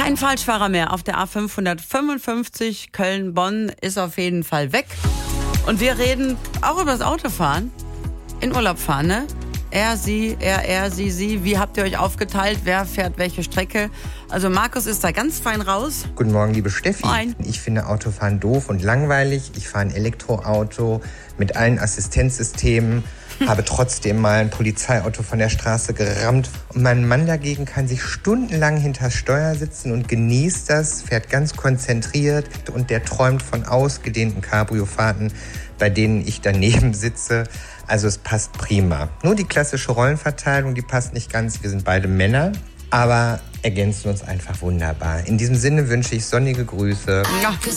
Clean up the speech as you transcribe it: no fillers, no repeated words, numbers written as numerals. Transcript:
Kein Falschfahrer mehr auf der A555 Köln-Bonn ist auf jeden Fall weg. Und wir reden auch über das Autofahren, in Urlaub fahren, ne? Er, sie, sie. Wie habt ihr euch aufgeteilt? Wer fährt welche Strecke? Also Markus ist da ganz fein raus. Guten Morgen, liebe Steffi. Moin. Ich finde Autofahren doof und langweilig. Ich fahre ein Elektroauto mit allen Assistenzsystemen, habe trotzdem mal ein Polizeiauto von der Straße gerammt. Und mein Mann dagegen kann sich stundenlang hinter Steuer sitzen und genießt das, fährt ganz konzentriert und der träumt von ausgedehnten Cabrio-Fahrten, bei denen ich daneben sitze. Also es passt prima. Nur die klassische Rollenverteilung, die passt nicht ganz. Wir sind beide Männer, aber ergänzen uns einfach wunderbar. In diesem Sinne wünsche ich sonnige Grüße. Ja.